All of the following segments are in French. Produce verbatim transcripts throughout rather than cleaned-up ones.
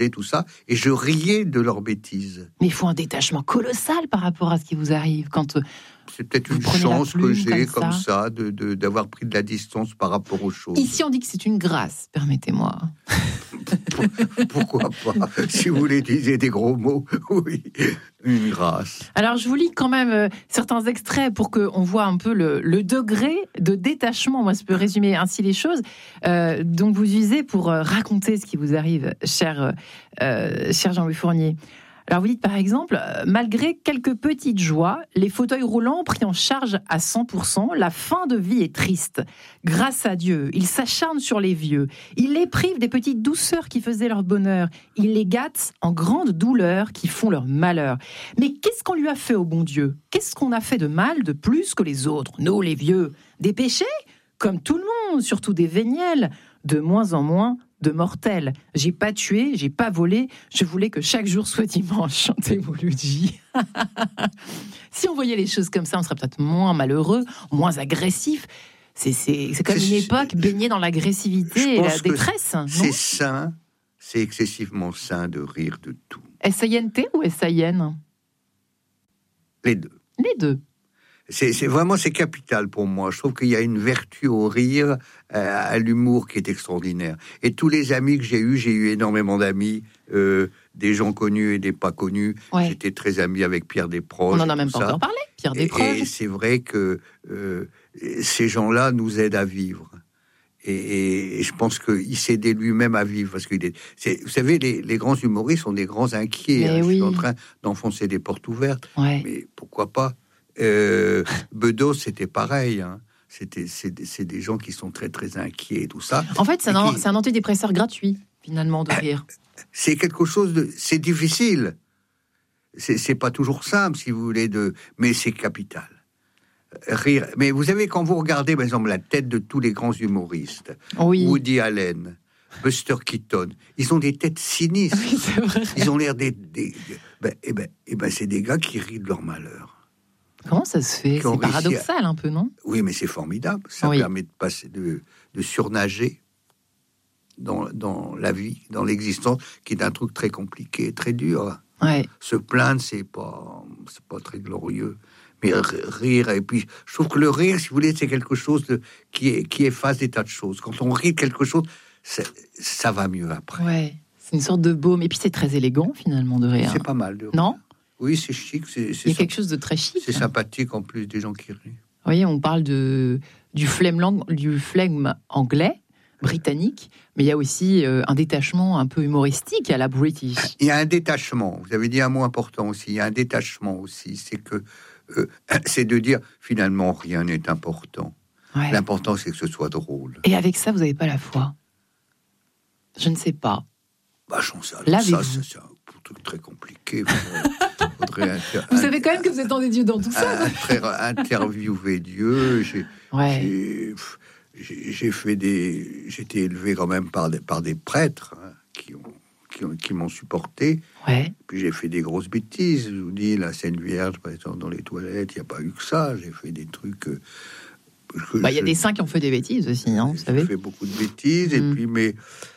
et tout ça, et je riais de leurs bêtises. Mais il faut un détachement colossal par rapport à ce qui vous arrive quand. C'est peut-être une chance que j'ai comme, comme ça, ça de, de, d'avoir pris de la distance par rapport aux choses. Ici, on dit que c'est une grâce, permettez-moi. Pourquoi pas? Si vous voulez utiliser des gros mots, oui, une grâce. Alors, je vous lis quand même euh, certains extraits pour qu'on voit un peu le, le degré de détachement. Moi, je peux résumer ainsi les choses. Euh, donc, vous usez pour euh, raconter ce qui vous arrive, cher, euh, cher Jean-Louis Fournier. Alors vous dites par exemple, euh, malgré quelques petites joies, les fauteuils roulants pris en charge à cent pour cent, la fin de vie est triste. Grâce à Dieu, il s'acharne sur les vieux. Il les prive des petites douceurs qui faisaient leur bonheur. Il les gâte en grandes douleurs qui font leur malheur. Mais qu'est-ce qu'on lui a fait au bon Dieu? Qu'est-ce qu'on a fait de mal de plus que les autres, nous les vieux? Des péchés? Comme tout le monde, surtout des véniels. De moins en moins de mortels. J'ai pas tué, j'ai pas volé, je voulais que chaque jour soit dimanche. Chantez-vous Luigi. Si on voyait les choses comme ça, on serait peut-être moins malheureux, moins agressif. C'est, c'est, c'est comme c'est, une époque baignée dans l'agressivité et la détresse. C'est sain, c'est excessivement sain de rire de tout. S A N T ou S A I N? Les deux. Les deux. C'est, c'est vraiment c'est capital pour moi. Je trouve qu'il y a une vertu au rire, euh, à l'humour qui est extraordinaire. Et tous les amis que j'ai eus, j'ai eu énormément d'amis, euh, des gens connus et des pas connus. Ouais. J'étais très ami avec Pierre Desproges. On n'en a même pas ça. encore parlé, Pierre Desproges. Et, et c'est vrai que euh, ces gens-là nous aident à vivre. Et, et je pense qu'il s'aidait lui-même à vivre. Parce que est, c'est, vous savez, les, les grands humoristes sont des grands inquiets. Hein. Oui. Je suis en train d'enfoncer des portes ouvertes. Ouais. Mais pourquoi pas? Euh, Bedos, c'était pareil. Hein. C'était, c'est, c'est des gens qui sont très très inquiets et tout ça. En fait, c'est un, qui... c'est un antidépresseur gratuit, finalement, de rire. C'est quelque chose de, c'est difficile. C'est, c'est pas toujours simple, si vous voulez, de, mais c'est capital. Rire. Mais vous savez, quand vous regardez, par exemple, la tête de tous les grands humoristes, oui. Woody Allen, Buster Keaton, ils ont des têtes sinistres. Oui, c'est vrai. Ils ont l'air des, des ben, et ben, et ben, c'est des gars qui rient de leur malheur. Comment ça se fait? C'est paradoxal à... un peu, non? Oui, mais c'est formidable. Ça oui. permet de passer, de, de surnager dans, dans la vie, dans l'existence, qui est un truc très compliqué, très dur. Ouais. Se plaindre, c'est pas, c'est pas très glorieux. Mais rire, et puis je trouve que le rire, si vous voulez, c'est quelque chose de, qui, est, qui efface des tas de choses. Quand on rit de quelque chose, ça va mieux après. Ouais. C'est une sorte de baume. Et puis c'est très élégant, finalement, de rire. C'est pas mal de rire. Non? Oui, c'est chic. C'est, c'est Il y a quelque chose de très chic. C'est sympathique, en plus, des gens qui rient. Vous voyez, on parle de, du, flegme, du flegme anglais, britannique, mais il y a aussi euh, un détachement un peu humoristique à la British. Il y a un détachement. Vous avez dit un mot important aussi. Il y a un détachement aussi. C'est que euh, c'est de dire, finalement, rien n'est important. Ouais. L'important, c'est que ce soit drôle. Et avec ça, vous n'avez pas la foi? Je ne sais pas. Bah, j'en sais. Ça, ça, c'est un truc très compliqué. Faudrait inter- vous savez quand même que vous êtes en des dieux dans tout ça. Inter- interviewer Dieu. J'ai, ouais. j'ai, j'ai, j'ai fait des. J'ai été élevé quand même par des, par des prêtres hein, qui ont, qui ont, qui m'ont supporté. Ouais. Puis j'ai fait des grosses bêtises. Je vous dis, la Sainte Vierge, par exemple, dans les toilettes, il n'y a pas eu que ça. J'ai fait des trucs. Euh, bah, il y a des saints qui ont fait des bêtises aussi, hein, vous j'ai savez. J'ai fait beaucoup de bêtises, mm. et puis, mais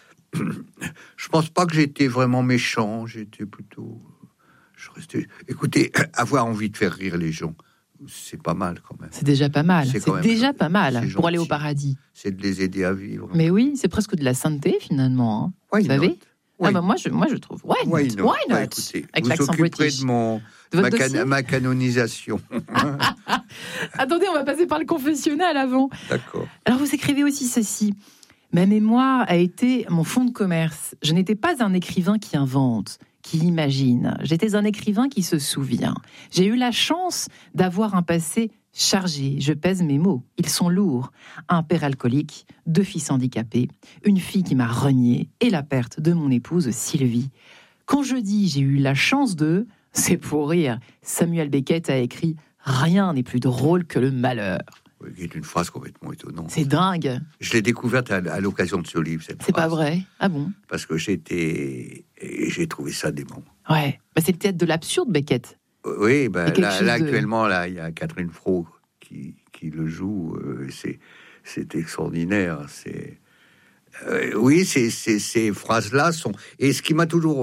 je pense pas que j'étais vraiment méchant. J'étais plutôt. Je restais... Écoutez, avoir envie de faire rire les gens, c'est pas mal quand même. C'est déjà pas mal. C'est, c'est déjà pas mal c'est pour gentil. aller au paradis. C'est de les aider à vivre. Mais oui, c'est presque de la sainteté finalement. Hein. Why vous savez ah bah moi, je, moi je trouve. Why not? Why not, Why not? Bah, écoutez, avec vous l'accent occuperez british. de, mon, de ma, can- ma canonisation. Attendez, on va passer par le confessionnal avant. D'accord. Alors vous écrivez aussi ceci. Ma mémoire a été mon fonds de commerce. Je n'étais pas un écrivain qui invente, qui imagine. J'étais un écrivain qui se souvient. J'ai eu la chance d'avoir un passé chargé. Je pèse mes mots. Ils sont lourds. Un père alcoolique, deux fils handicapés, une fille qui m'a renié et la perte de mon épouse Sylvie. Quand je dis j'ai eu la chance de, c'est pour rire. Samuel Beckett a écrit « Rien n'est plus drôle que le malheur ». Qui est une phrase complètement étonnante. C'est dingue. Je l'ai découverte à, à l'occasion de ce livre, cette C'est phrase. pas vrai? Ah bon? Parce que j'étais... Et j'ai trouvé ça dément. Ouais. Bah, c'est le théâtre de l'absurde, Beckett. Oui, bah, là, là de... actuellement, là, il y a Catherine Fro qui, qui le joue. Euh, c'est, c'est extraordinaire. C'est... euh, oui, ces, ces, ces phrases-là sont... Et ce qui m'a toujours